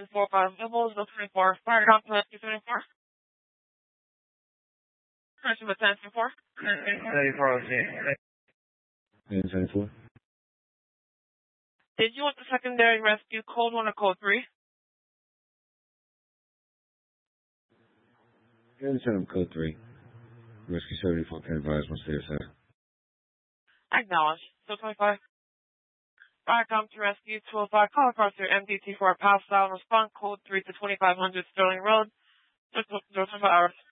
745 available, 024. Fire down to rescue 74. Rescue with 1024. 74, okay. 74. Did you want the secondary rescue code 1 or code 3? You send them code 3. Rescue 74 can advise once they're set. Acknowledge. 025. Firecom to rescue 205. Call across your MDT for a PAL style response code 3 to 2500 Sterling Road. 025 hours.